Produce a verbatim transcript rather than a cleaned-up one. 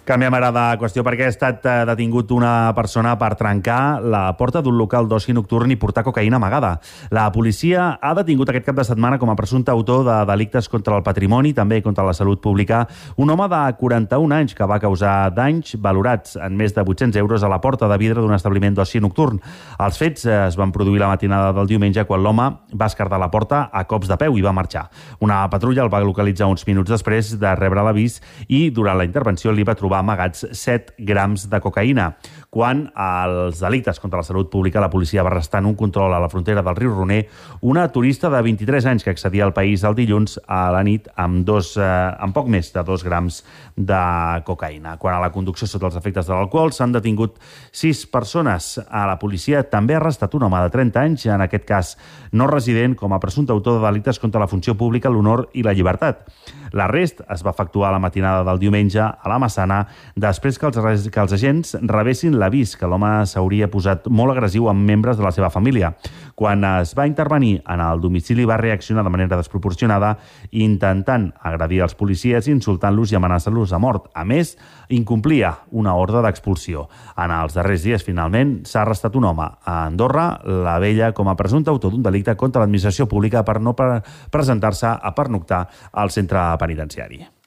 Canviem ara de qüestió perquè ha estat detingut una persona per trencar la porta d'un local d'oci nocturn i portar cocaïna amagada. La policia ha detingut aquest cap de setmana com a presumpte autor de delictes contra el patrimoni, també contra la salut pública, un home de quaranta-un anys que va causar danys valorats en més de vuit-cents euros a la porta de vidre d'un establiment d'oci nocturn. Els fets es van produir la matinada del diumenge quan l'home va esquerdar la porta a cops de peu i va marxar. Una patrulla el va localitzar uns minuts després de rebre l'avís i durant la intervenció li va trobar amagats set grams de cocaïna. Quan als delictes contra la salut pública, la policia va arrestar en un control a la frontera del riu Roner una turista de vint-i-tres anys que accedia al país el dilluns a la nit amb, dos, eh, amb poc més de dos grams de cocaïna. Quan a la conducció sota els efectes de l'alcohol s'han detingut sis persones. A la policia també ha arrestat un home de trenta anys, en aquest cas no resident, com a presumpte autor de delictes contra la funció pública, l'honor i la llibertat. L'arrest es va efectuar a la matinada del diumenge a la Massana després que els, que els agents rebessin l'avís que l'home s'hauria posat molt agressiu amb membres de la seva família. Quan es va intervenir en el domicili va reaccionar de manera desproporcionada intentant agredir els policies, insultant-los i amenaçant-los a mort. A més, incomplia una ordre d'expulsió. En els darrers dies, finalment, s'ha arrestat un home a Andorra la Vella com a presumpte autor d'un delicte contra l'administració pública per no pre- presentar-se a pernoctar al centre penitenciari.